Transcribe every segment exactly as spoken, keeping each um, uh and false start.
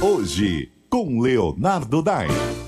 Hoje, com Leonardo Dai.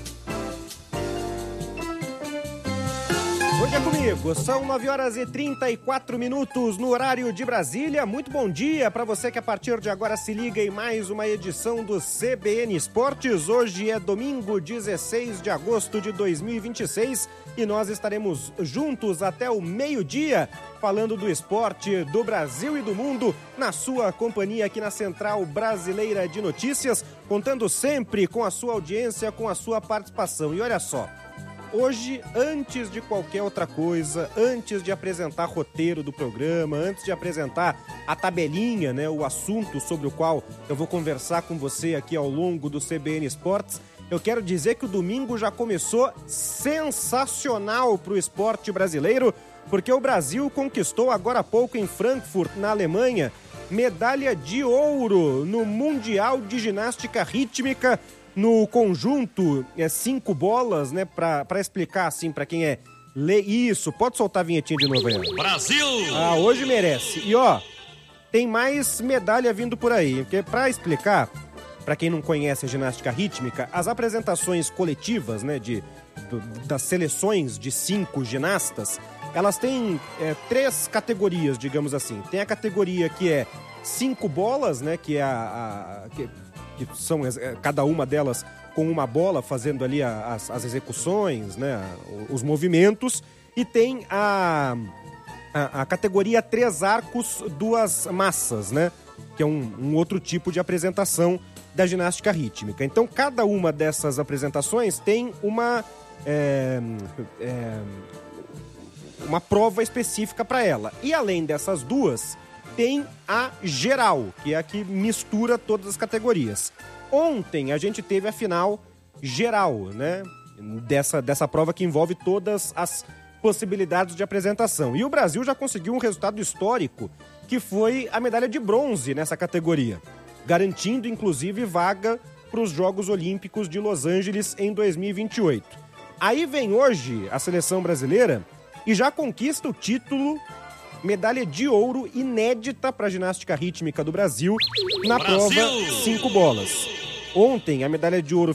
Hoje é comigo, são nove horas e trinta e quatro minutos no horário de Brasília. Muito bom dia para você que a partir de agora se liga em mais uma edição do C B N Esportes. Hoje é domingo, dezesseis de agosto de dois mil e vinte e seis e nós estaremos juntos até o meio-dia falando do esporte do Brasil e do mundo na sua companhia aqui na Central Brasileira de Notícias, contando sempre com a sua audiência, com a sua participação. E olha só, hoje, antes de qualquer outra coisa, antes de apresentar roteiro do programa, antes de apresentar a tabelinha, né, o assunto sobre o qual eu vou conversar com você aqui ao longo do C B N Esportes, eu quero dizer que o domingo já começou sensacional para o esporte brasileiro, porque o Brasil conquistou agora há pouco em Frankfurt, na Alemanha, medalha de ouro no Mundial de Ginástica Rítmica, no conjunto, é cinco bolas, né, pra, pra explicar assim pra quem é ler isso. Pode soltar a vinhetinha de novo aí. Brasil! Ah, hoje merece. E ó, tem mais medalha vindo por aí, porque pra explicar, pra quem não conhece a ginástica rítmica, as apresentações coletivas, né, de, do, das seleções de cinco ginastas, elas têm é, três categorias, digamos assim. Tem a categoria que é cinco bolas, né, que é a... a que, que são cada uma delas com uma bola fazendo ali as, as execuções, né, os movimentos, e tem a, a, a categoria três arcos, duas massas, né, que é um, um outro tipo de apresentação da ginástica rítmica. Então, cada uma dessas apresentações tem uma, é, é, uma prova específica para ela. E além dessas duas, tem a geral, que é a que mistura todas as categorias. Ontem a gente teve a final geral, né? Dessa, dessa prova que envolve todas as possibilidades de apresentação. E o Brasil já conseguiu um resultado histórico, que foi a medalha de bronze nessa categoria, garantindo inclusive vaga para os Jogos Olímpicos de Los Angeles em dois mil e vinte e oito. Aí vem hoje a seleção brasileira e já conquista o título, medalha de ouro inédita para a ginástica rítmica do Brasil na Brasil. Prova cinco bolas. Ontem, a medalha de ouro